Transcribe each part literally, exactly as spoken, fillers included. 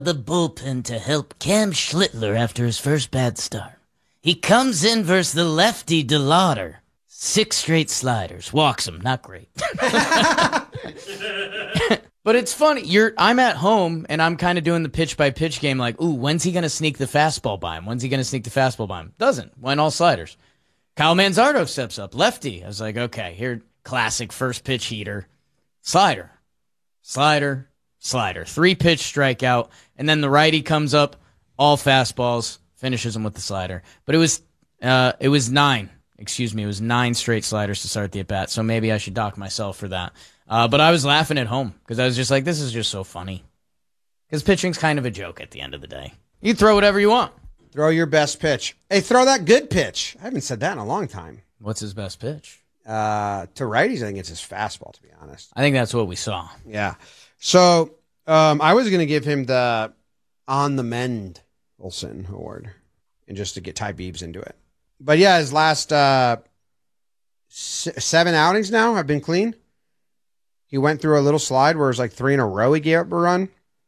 the bullpen to help Cam Schlittler after his first bad start. He comes in versus the lefty DeLauder. Six straight sliders. Walks him. Not great. But it's funny. You're I'm at home, and I'm kind of doing the pitch-by-pitch game like, ooh, when's he going to sneak the fastball by him? When's he going to sneak the fastball by him? Doesn't. Went all sliders. Kyle Manzardo steps up. Lefty. I was like, okay, here, classic first pitch heater. Slider. Slider. Slider. Three-pitch strikeout, and then the righty comes up, all fastballs, finishes him with the slider. But it was uh, it was nine. Excuse me, it was nine straight sliders to start the at-bat, so maybe I should dock myself for that. Uh, but I was laughing at home because I was just like, this is just so funny. Because pitching's kind of a joke at the end of the day. You throw whatever you want. Throw your best pitch. Hey, throw that good pitch. I haven't said that in a long time. What's his best pitch? Uh, to righties, I think it's his fastball, to be honest. I think that's what we saw. Yeah. So um, I was going to give him the On the Mend Olsen Award, and just to get Ty Beebs into it. But yeah, his last uh, s- seven outings now have been clean. He went through a little slide where it was like three in a row he gave up a run.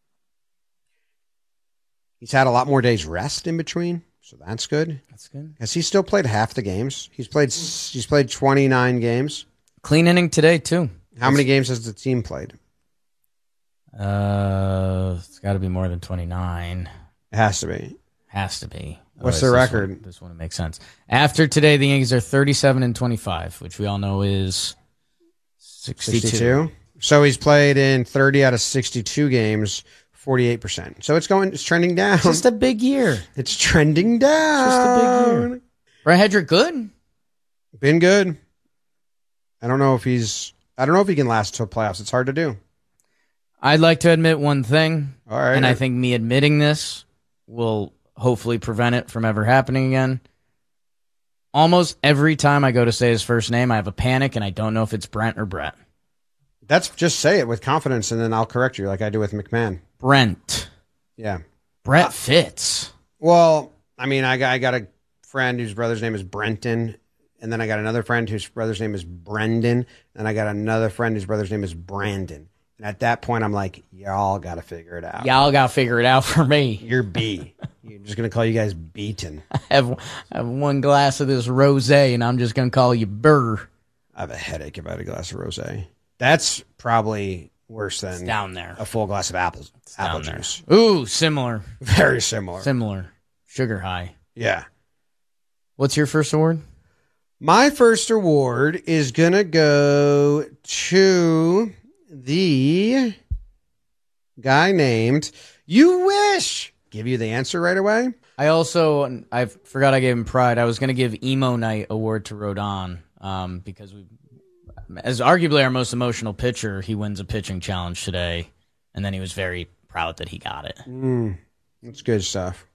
He's had a lot more days rest in between, so that's good. That's good. Has he still played half the games? He's played he's played twenty-nine games. Clean inning today, too. How many games has the team played? Uh, it's got to be more than twenty-nine. It has to be. Has to be. What's their Otherwise, record? This, one, this wouldn't make sense. After today, the Yankees are thirty-seven and twenty-five, which we all know is sixty-two. sixty-two. So he's played in thirty out of sixty-two games, forty-eight percent. So it's going, it's trending down. It's just a big year. It's trending down. It's just a big year. Brett Hedrick, good. Been good. I don't know if he's, I don't know if he can last till playoffs. It's hard to do. I'd like to admit one thing. All right. And I think me admitting this will hopefully prevent it from ever happening again. Almost every time I go to say his first name, I have a panic and I don't know if it's Brent or Brett. That's just say it with confidence and then I'll correct you like I do with McMahon. Brent. Yeah. Brett uh, Fitz. Well, I mean, I got, I got a friend whose brother's name is Brenton, and then I got another friend whose brother's name is Brendan, and I got another friend whose brother's name is Brandon. And at that point, I'm like, y'all got to figure it out. Y'all got to figure it out for me. You're B. You're just going to call you guys Beaton. I have, I have one glass of this rosé, and I'm just going to call you Burr. I have a headache if I had a glass of rosé. That's probably worse than it's down there. A full glass of apples, it's apple down juice. There. Ooh, similar. Very similar. Similar. Sugar high. Yeah. What's your first award? My first award is going to go to the guy named You Wish. Give you the answer right away. I also, I forgot I gave him pride. I was going to give Emo Night award to Rodon um, because we, as arguably our most emotional pitcher, he wins a pitching challenge today, and then he was very proud that he got it. Mm, that's good stuff.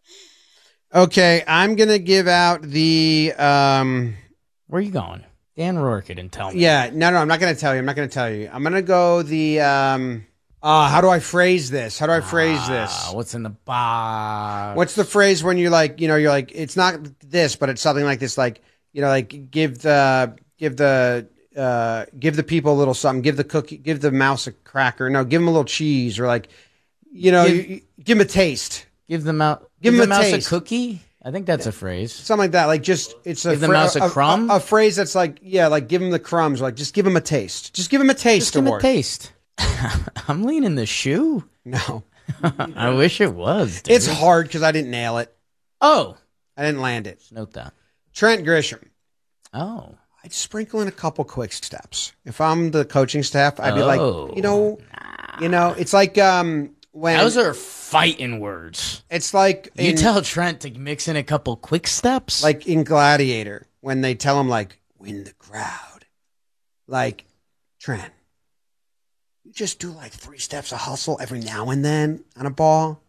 Okay, I'm going to give out the... Um, Where are you going? Dan Rourke didn't tell me. Yeah, no, no, I'm not going to tell you. I'm not going to tell you. I'm going to go the... Um, uh, how do I phrase this? How do I phrase ah, this? What's in the box? What's the phrase when you're like, you know, you're like, it's not this, but it's something like this, like, you know, like give the, give the, uh, give the people a little something, give the cookie, give the mouse a cracker. No, give them a little cheese, or like, you know, give, you, give them a taste. Give them out. Give, give them the a mouse taste. a cookie. I think that's a phrase. Something like that. Like just, it's a, give the mouse a, a crumb. A, a phrase that's like, yeah, like give them the crumbs. Or like just give them a taste. Just give them a taste. Just give them award. a taste. I'm leaning the shoe. No. I wish it was. Dude. It's hard because I didn't nail it. Oh. I didn't land it. Just note that. Trent Grisham. Oh. I'd sprinkle in a couple quick steps. If I'm the coaching staff, I'd be oh. like, you know, nah. you know, it's like um when those are fighting words. It's like you in, tell Trent to mix in a couple quick steps, like in Gladiator when they tell him like win the crowd. Like Trent, you just do like three steps of hustle every now and then on a ball.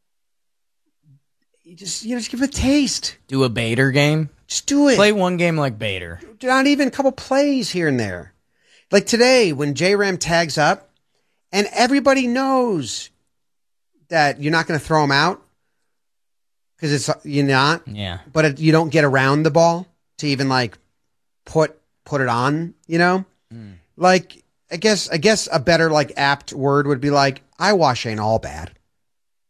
You just you just give it a taste. Do a Bader game. Just do it. Play one game like Bader. Not even a couple plays here and there. Like today when J-Ram tags up and everybody knows that you're not going to throw him out because it's you're not. Yeah. But it, you don't get around the ball to even like put put it on, you know? Mm. Like I guess I guess a better like apt word would be like eyewash ain't all bad.